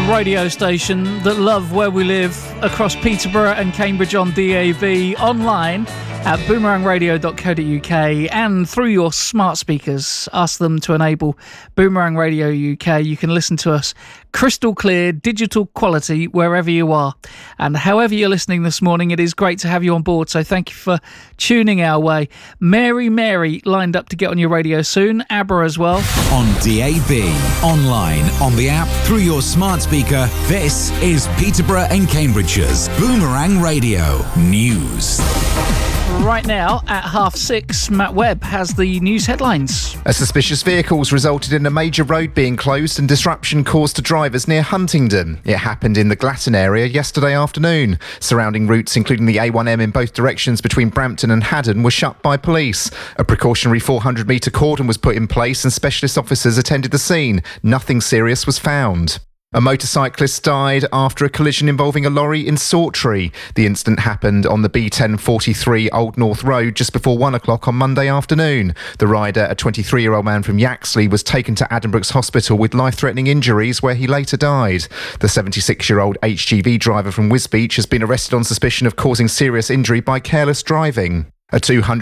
radio station that love where we live across Peterborough and Cambridge on DAB, online at boomerangradio.co.uk, and through your smart speakers. Ask them to enable Boomerang Radio UK. You can listen to us crystal clear, digital quality, wherever you are. And however you're listening this morning, it is great to have you on board. So thank you for tuning our way. Mary lined up to get on your radio soon. ABBA as well. On DAB, online, on the app, through your smart speaker, this is Peterborough and Cambridgeshire's Boomerang Radio News. Right now, at 6:30, Matt Webb has the news headlines. A suspicious vehicle's resulted in a major road being closed and disruption caused to drivers near Huntingdon. It happened in the Glatton area yesterday afternoon. Surrounding routes, including the A1M in both directions between Brampton and Haddon, were shut by police. A precautionary 400-metre cordon was put in place and specialist officers attended the scene. Nothing serious was found. A motorcyclist died after a collision involving a lorry in Sawtrey. The incident happened on the B1043 Old North Road just before 1 o'clock on Monday afternoon. The rider, a 23-year-old man from Yaxley, was taken to Addenbrooke's Hospital with life-threatening injuries where he later died. The 76-year-old HGV driver from Wisbech has been arrested on suspicion of causing serious injury by careless driving. A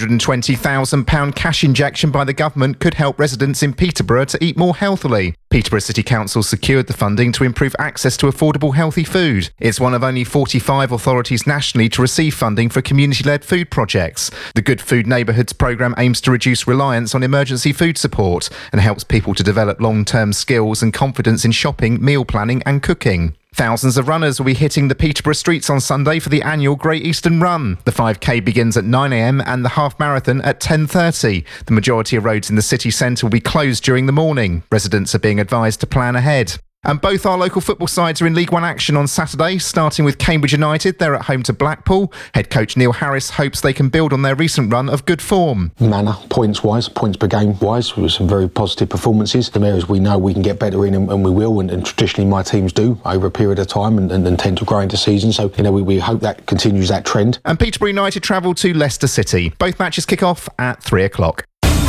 £220,000 cash injection by the government could help residents in Peterborough to eat more healthily. Peterborough City Council secured the funding to improve access to affordable healthy food. It's one of only 45 authorities nationally to receive funding for community-led food projects. The Good Food Neighbourhoods programme aims to reduce reliance on emergency food support and helps people to develop long-term skills and confidence in shopping, meal planning and cooking. Thousands of runners will be hitting the Peterborough streets on Sunday for the annual Great Eastern Run. The 5K begins at 9 a.m. and the half marathon at 10:30. The majority of roads in the city centre will be closed during the morning. Residents are being advised to plan ahead. And both our local football sides are in League One action on Saturday, starting with Cambridge United. They're at home to Blackpool. Head coach Neil Harris hopes they can build on their recent run of good form. Manner, points-wise, points per game-wise, with some very positive performances. Some areas we know we can get better in, and we will, and traditionally my teams do over a period of time and tend to grow into season. So, we hope that continues that trend. And Peterborough United travel to Leicester City. Both matches kick off at 3 o'clock.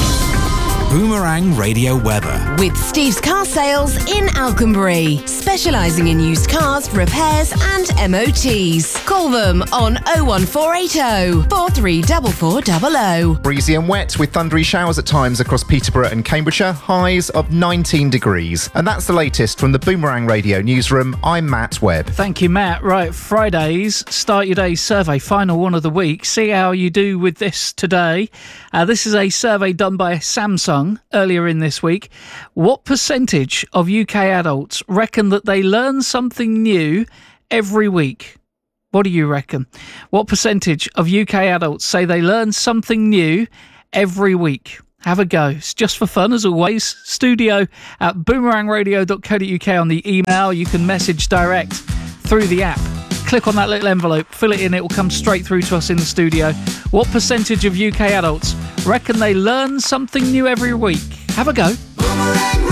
Boomerang Radio weather. With Steve's Car Sales in Alconbury, specialising in used cars, repairs and MOTs. Call them on 01480 434400. Breezy and wet with thundery showers at times across Peterborough and Cambridgeshire, highs of 19 degrees. And that's the latest from the Boomerang Radio newsroom. I'm Matt Webb. Thank you, Matt. Right, Fridays, start your day survey, final one of the week. See how you do with this today. This is a survey done by Samsung earlier in this week. What percentage of UK adults reckon that they learn something new every week? What do you reckon? What percentage of UK adults say they learn something new every week? Have a go. It's just for fun, as always. Studio at boomerangradio.co.uk on the email. You can message direct through the app. Click on that little envelope, fill it in, it will come straight through to us in the studio. What percentage of UK adults reckon they learn something new every week? Have a go.